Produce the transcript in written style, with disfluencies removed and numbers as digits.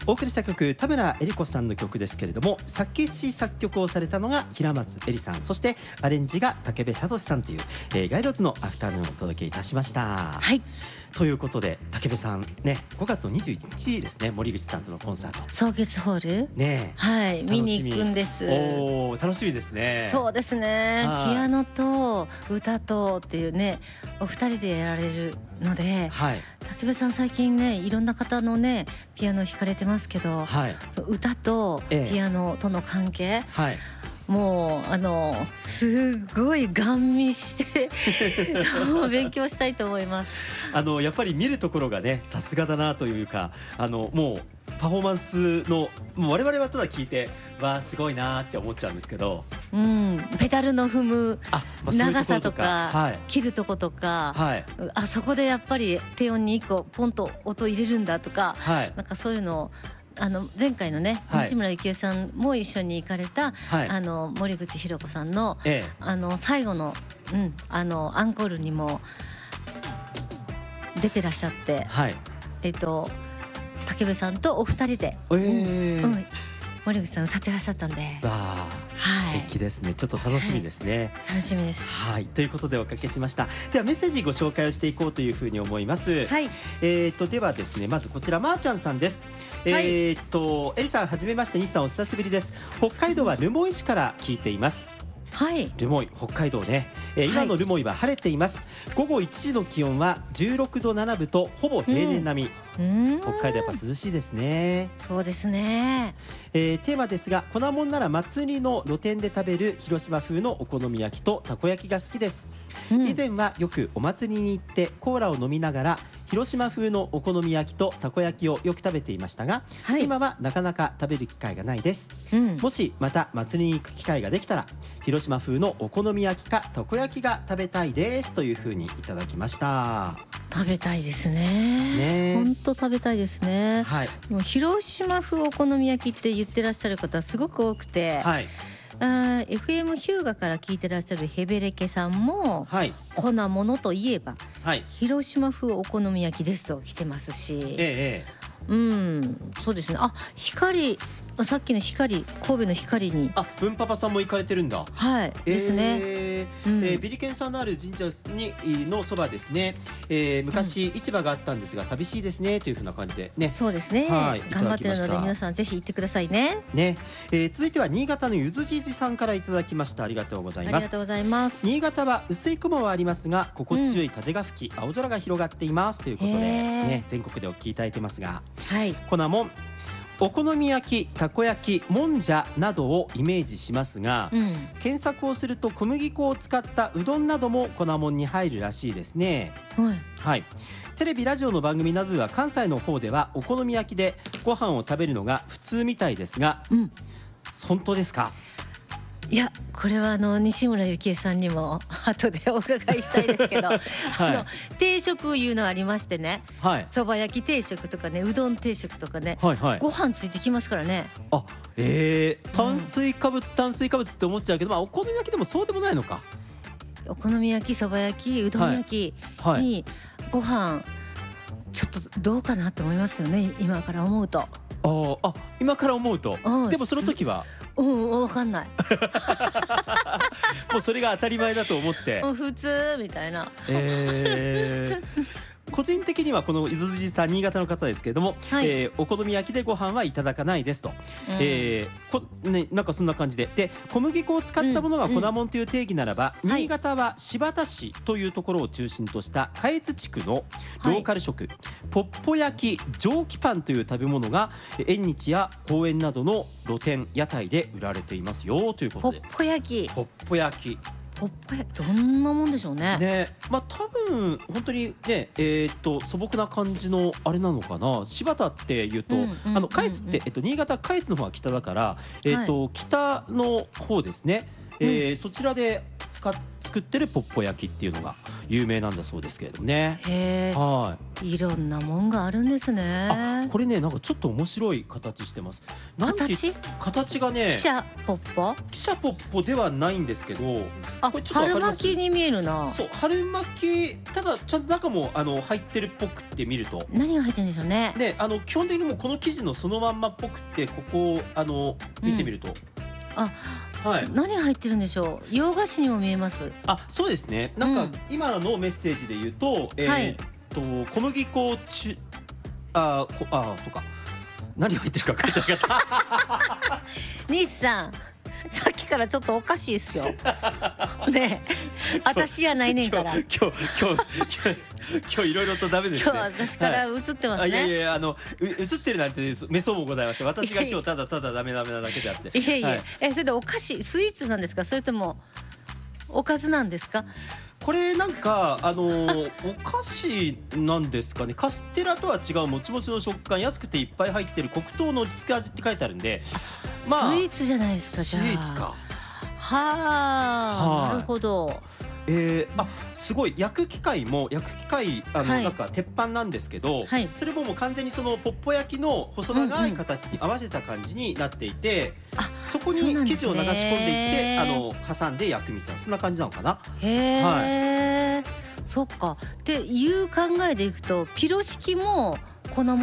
お送りした曲、田村恵里子さんの曲ですけれども、作詞作曲をされたのが平松恵里さん、そしてアレンジが武部聡さんという、ガイローズのアフタヌーンをお届けいたしました。 はい、 ということで武部さんね、5月の21日ですね、森口さんとのコンサート草月ホールね、 はい、見に行くんです。 おー、楽しみですね。 そうですね、 はいピアノと歌とっていうね、お二人でやられるので、 はい、 武部さん最近ね、いろんな方のねピアノ弾かれてますけど、 はい、 そう歌とピアノとの関係、 はい、 もうすごいガン見して勉強したいと思います。 やっぱり見るところがね、さすがだなというか、もうパフォーマンスの、もう我々はただ聞いてわあすごいなって思っちゃうんですけど、 うん、ペダルの踏むそういう長さところとか、 はい、 切るとことか、 はい、 あそこでやっぱり低音に1個ポンと音入れるんだとか、 はい、 なんかそういうのを前回のね、 はい、 西村幸恵さんも一緒に行かれた、 はい、 森口博子さんの、 え最後の、アンコールにも出てらっしゃって、 はい、 武部さんとお二人で、森口さん歌ってらっしゃったんで、 はい、素敵ですね。ちょっと楽しみですね。 はい、楽しみです。 はい、ということでおかけしました。ではメッセージご紹介をしていこうというふうに思います。 はい、 ではですね、まずこちらまーちゃんさんです。エリさんはじめまして、西さんお久しぶりです。北海道は留萌市から聞いています。 はい、 留萌、北海道ね、今の留萌は晴れています。午後1時の気温は16度7分とほぼ平年並み。北海道やっぱ涼しいですね。 そうですね。 テーマですが、粉もんなら祭りの露店で食べる広島風のお好み焼きとたこ焼きが好きです。以前はよくお祭りに行ってコーラを飲みながら広島風のお好み焼きとたこ焼きをよく食べていましたが、今はなかなか食べる機会がないです。もしまた祭りに行く機会ができたら広島風のお好み焼きかたこ焼きが食べたいですというふうにいただきました。 食べたいですね。本当食べたいですね。はい、もう広島風お好み焼きって言ってらっしゃる方すごく多くて、はい、FM 日向から聞いてらっしゃるヘベレケさんも、はい、粉ものといえば、はい、広島風お好み焼きですと来てますし、そうですね。光、さっきの光、神戸の光に文パパさんも行かれてるんだ。 はい、ですね。 ビリケンさんのある神社のそばですね、昔市場があったんですが寂しいですねというふうな感じでね。 そうですね、はい、頑張ってるので皆さんぜひ行ってくださいね。 続いては新潟のゆずじじさんからいただきました。ありがとうございます。 ありがとうございます。 新潟は薄い雲はありますが心地よい風が吹き、青空が広がっていますということで、全国でお聞きいただいてますが、粉もん、お好み焼き、たこ焼き、もんじゃなどをイメージしますが、検索をすると小麦粉を使ったうどんなども粉もんに入るらしいですね。はい、テレビラジオの番組などでは関西の方ではお好み焼きでご飯を食べるのが普通みたいですが、本当ですか？ いや、これは西村幸恵さんにも後でお伺いしたいですけど、定食いうのありましてね、そば焼き定食とかね、うどん定食とかね、ご飯ついてきますからね。 炭水化物って思っちゃうけど、お好み焼きでもそうでもないのか。 お好み焼き、そば焼き、うどん焼きにご飯ちょっとどうかなと思いますけどね、今から思うと。 今から思うと、でもその時は分かんないもうそれが当たり前だと思って普通みたいな。 個人的にはこの伊豆寺さん、新潟の方ですけれども、お好み焼きでご飯はいただかないですと、なんかそんな感じで、小麦粉を使ったものが粉もんという定義ならば、新潟は新発田市というところを中心とした下越地区のローカル食、ポッポ焼き、蒸気パンという食べ物が縁日や公園などの露店屋台で売られていますよということで。 ポッポ焼き、ポッポ焼き、どんなもんでしょうね。 多分本当にね、素朴な感じのあれなのかな。柴田っていうと、下越って、新潟下越の方は北だから、北の方ですね。そちらで作ってるポッポ焼きっていうのが有名なんだそうですけれどもね。 はい。いろんなもんがあるんですね。 これね、なんかちょっと面白い形してます。形がね、 汽車ポッポではないんですけど、 これちょっと春巻きに見えるな。 そう、春巻き、ただちゃんと中も入ってるっぽくって見ると、 何が入ってるんでしょうね。 ね、基本的にもうこの生地のそのまんまっぽくって、ここ見てみると、 はい、何入ってるんでしょう。洋菓子にも見えます。 そうですね。なんか今のメッセージで言うと、小麦粉をそうか。何入ってるか書いてなかった。 西さん、さっきからちょっとおかしいっすよ。ねえ、私やないねんから。 今日いろいろとダメですね。 今日私から映ってますね。 いやいや、映ってるなんてめそうもございません。私が今日ただただダメなだけであって。 いえいえ、それでお菓子、スイーツなんですか、それともおかずなんですか。 これなんかお菓子なんですかね。カステラとは違うもちもちの食感、安くていっぱい入ってる黒糖の落ち着く味って書いてあるんで、 スイーツじゃないですか。じゃあスイーツか。 なるほど。 すごい焼く機械なんか鉄板なんですけど、それももう完全にそのポッポ焼きの細長い形に合わせた感じになっていて、そこに生地を流し込んでいって挟んで焼くみたいな、そんな感じなのかな。 そっかっていう考えでいくと、ピロシキも粉物